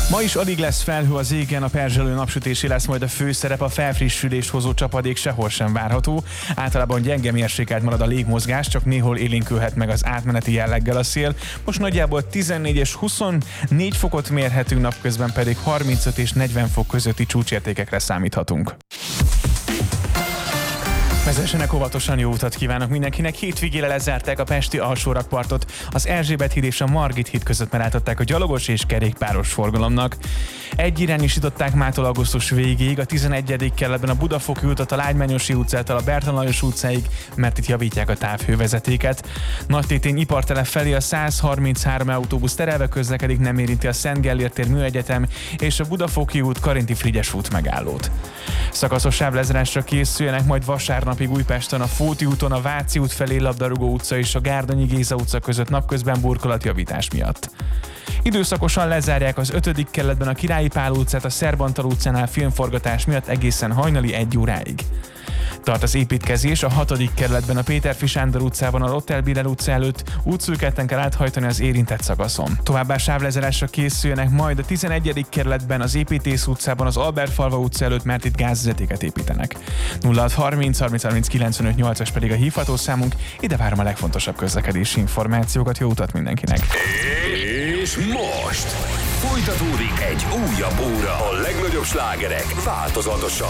Ma is alig lesz felhő az égen, a perzselő napsütésé lesz majd a főszerep, a felfrissülést hozó csapadék sehol sem várható. Általában gyenge mérsékelt marad a légmozgás, csak néhol élénkülhet meg az átmeneti jelleggel a szél. Most nagyjából 14 és 24 fokot mérhetünk, napközben pedig 35 és 40 fok közötti csúcsértékekre számíthatunk. Vezessenek óvatosan, jó utat kívánok mindenkinek. Hétvégére lezárták a pesti alsórakpartot. Az Erzsébet híd és a Margit híd között megálltották a gyalogos és kerékpáros forgalomnak. Egyirányosították mától augusztus végéig a 11. kerületben a Budafoki útat a Lágymányosi utcától a Bertalan Lajos utcáig, mert itt javítják a távhővezetéket. Nagytétény ipartelep felé a 133 autóbusz terelve közlekedik, nem érinti a Szent Gellért tér Műegyetem és a Budafoki út Karinti Frigyes út megállót. Szakaszos sávlezárásra készüljenek majd vasárnapig Újpesten a Fóti úton, a Váci út felé Labdarúgó utca és a Gárdonyi Géza utca között napközben burkolatjavítás miatt. Időszakosan lezárják az 5. kerületben a Királyi Pál utcát a Szerb Antal utcánál filmforgatás miatt egészen hajnali 1 óráig. Tart az építkezés a 6. kerületben a Péterfi Sándor utcában a Lothar Biller utca előtt, útszűketten kell áthajtani az érintett szakaszon. Továbbá sávlezárásra készüljenek majd a 11. kerületben az Építész utcában az Albertfalva utca előtt, mert itt gázvezetéket építenek. 0630 30 30 95 8-as pedig a hívható számunk, ide várom a legfontosabb közlekedési információkat, jó utat mindenkinek! És most folytatódik egy újabb óra, a legnagyobb slágerek változatosan.